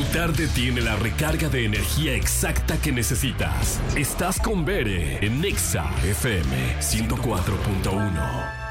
tarde tiene la recarga de energía exacta que necesitas. Estás con Bere en Nexa FM 104.1.